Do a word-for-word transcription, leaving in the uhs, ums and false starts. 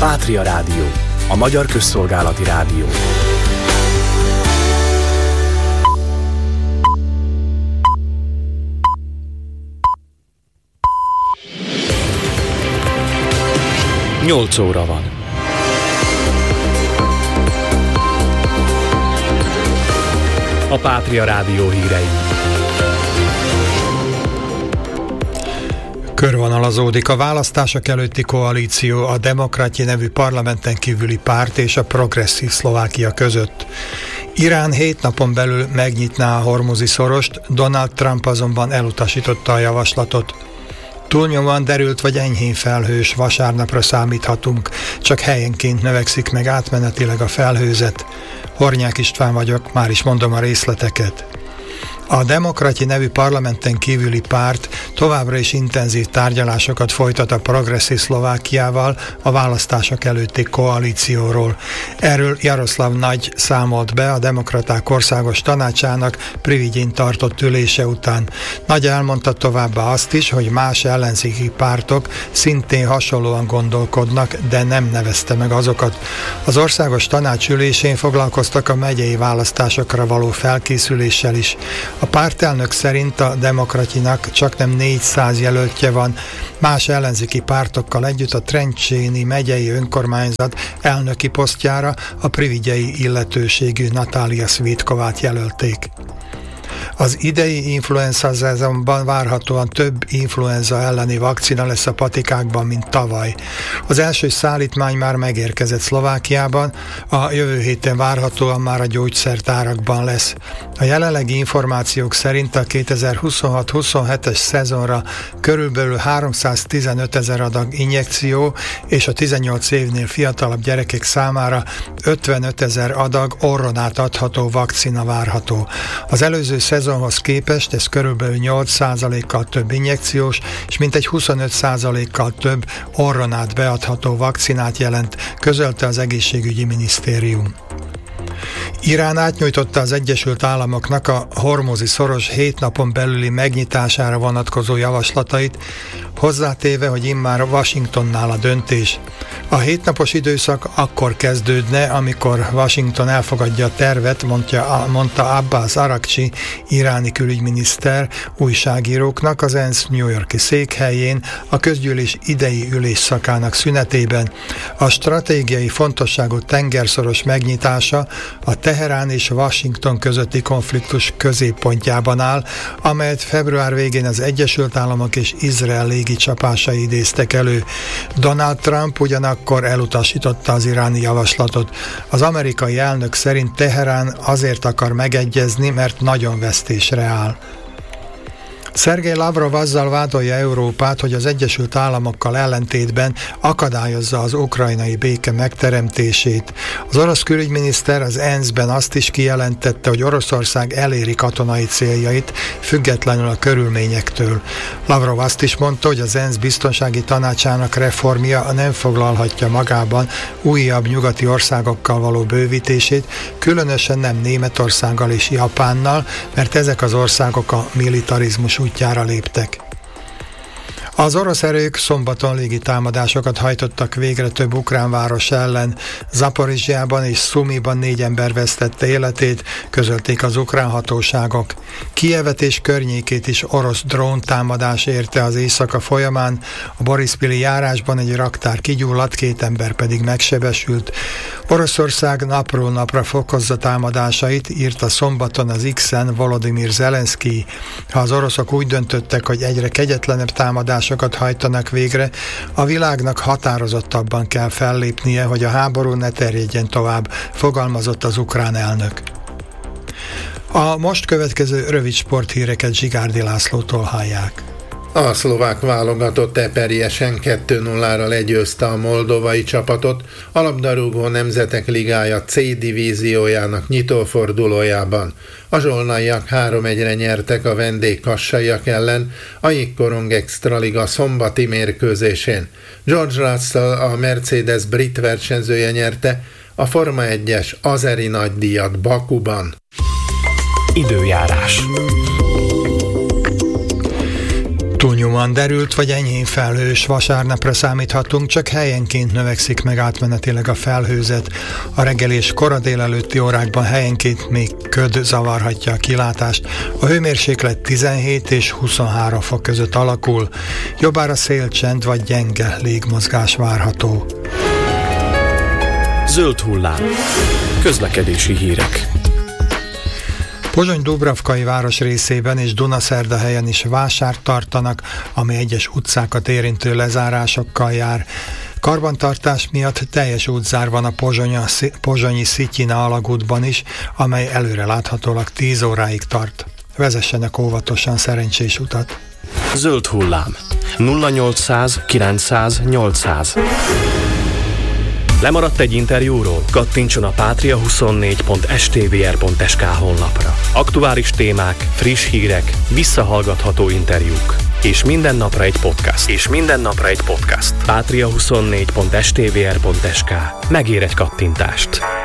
Pátria Rádió, a magyar közszolgálati rádió. Nyolc óra van. A Pátria Rádió hírei. Körvonalazódik a választások előtti koalíció a Demokratyi nevű parlamenten kívüli párt és a Progresszív Szlovákia között. Irán hét napon belül megnyitná a Hormuzi szorost, Donald Trump azonban elutasította a javaslatot. Túlnyomóan derült vagy enyhén felhős, vasárnapra számíthatunk, csak helyenként növekszik meg átmenetileg a felhőzet. Hornyák István vagyok, már is mondom a részleteket. A Demokratyi nevű parlamenten kívüli párt továbbra is intenzív tárgyalásokat folytat a Progresszív Szlovákiával a választások előtti koalícióról. Erről Jaroszlav Nagy számolt be a Demokraták Országos Tanácsának Privigyén tartott ülése után. Nagy elmondta továbbá azt is, hogy más ellenzéki pártok szintén hasonlóan gondolkodnak, de nem nevezte meg azokat. Az Országos Tanács ülésén foglalkoztak a megyei választásokra való felkészüléssel is. A pártelnök szerint a Demokratinak csaknem négyszáz jelöltje van, más ellenzéki pártokkal együtt a Trencséni megyei önkormányzat elnöki posztjára a privigyei illetőségű Natália Svitkovát jelölték. Az idei influenza szezonban várhatóan több influenza elleni vakcina lesz a patikákban, mint tavaly. Az első szállítmány már megérkezett Szlovákiában, a jövő héten várhatóan már a gyógyszertárakban lesz. A jelenlegi információk szerint a kétezer-huszonhat huszonhetes szezonra körülbelül háromszáztizenöt ezer adag injekció és a tizennyolc évnél fiatalabb gyerekek számára ötvenöt ezer adag orronát adható vakcina várható. Az előző szezonhoz képest ez körülbelül nyolc százalékkal több injekciós és mintegy huszonöt százalékkal több orronát beadható vakcinát jelent, közölte az egészségügyi minisztérium. Irán átnyújtotta az Egyesült Államoknak a Hormuzi szoros hét napon belüli megnyitására vonatkozó javaslatait, hozzátéve, hogy immár Washingtonnál a döntés. A hétnapos időszak akkor kezdődne, amikor Washington elfogadja a tervet, mondja, mondta Abbas Araqchi, iráni külügyminiszter újságíróknak az ENSZ New York-i székhelyén a közgyűlés idei ülésszakának szünetében. A stratégiai fontosságú tengerszoros megnyitása a Teherán és Washington közötti konfliktus középpontjában áll, amelyet február végén az Egyesült Államok és Izrael légicsapásai idéztek elő. Donald Trump ugyanakkor elutasította az iráni javaslatot. Az amerikai elnök szerint Teherán azért akar megegyezni, mert nagyon vesztésre áll. Szergej Lavrov azzal vádolja Európát, hogy az Egyesült Államokkal ellentétben akadályozza az ukrajnai béke megteremtését. Az orosz külügyminiszter az ENSZ-ben azt is kijelentette, hogy Oroszország eléri katonai céljait, függetlenül a körülményektől. Lavrov azt is mondta, hogy az ENSZ biztonsági tanácsának reformja nem foglalhatja magában újabb nyugati országokkal való bővítését, különösen nem Németországgal és Japánnal, mert ezek az országok a militarizmus útjára léptek. Az orosz erők szombaton légi támadásokat hajtottak végre több ukrán város ellen. Zaporizsjában és Szumiban négy ember vesztette életét, közölték az ukrán hatóságok. Kijevet és környékét is orosz dróntámadás érte az éjszaka folyamán, a Borispili járásban egy raktár kigyulladt, két ember pedig megsebesült. Oroszország napról napra fokozza támadásait, írta szombaton az X-en Volodymyr Zelenszkij. Ha az oroszok úgy döntöttek, hogy egyre kegyetlenebb támadásokat hajtanak végre, a világnak határozottabban kell fellépnie, hogy a háború ne terjedjen tovább, fogalmazott az ukrán elnök. A most következő rövid sporthíreket Zsigárdi Lászlótól hallják. A szlovák válogatott eperjesen kettő nullára legyőzte a moldovai csapatot a labdarúgó nemzetek ligája C divíziójának nyitófordulójában. A zsolnaiak három egyre nyertek a vendégkassaiak ellen a Jégkorong Extraliga szombati mérkőzésén. George Russell, a Mercedes brit versenyzője nyerte a Forma egyes azeri nagydíjat Bakuban. Időjárás. Túlnyomóan derült vagy enyhén felhős vasárnapra számíthatunk, csak helyenként növekszik meg átmenetileg a felhőzet. A reggel és kora délelőtti órákban helyenként még köd zavarhatja a kilátást. A hőmérséklet tizenhét és huszonhárom fok között alakul. Jobbára szélcsend vagy gyenge légmozgás várható. Zöld hullám. Közlekedési hírek. Pozsony-Dubravkai városrészében és Dunaszerdahelyen is vásárt tartanak, ami egyes utcákat érintő lezárásokkal jár. Karbantartás miatt teljes útzár van a Pozsonya, pozsonyi Szityina alagútban is, amely előre láthatólag tíz óráig tart. Vezessenek óvatosan, szerencsés utat! Zöld hullám. nulla nyolcszáz kilencszáz nyolcszáz. Lemaradt egy interjúról? Kattintson a pátria huszonnégy pont s t v r pont s k honlapra. Aktuális témák, friss hírek, visszahallgatható interjúk. És minden napra egy podcast. És minden napra egy podcast. pátria huszonnégy pont s t v r pont s k. Megér egy kattintást.